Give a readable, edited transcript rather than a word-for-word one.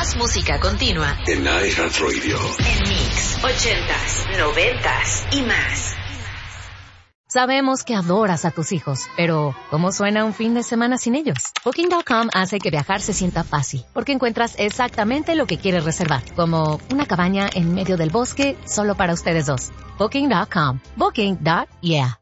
Más música continua en iHeartRadio. En Mix 80s, 90s y más. Sabemos que adoras a tus hijos, pero ¿cómo suena un fin de semana sin ellos? Booking.com hace que viajar se sienta fácil, porque encuentras exactamente lo que quieres reservar, como una cabaña en medio del bosque solo para ustedes dos. Booking.com. Booking.yeah.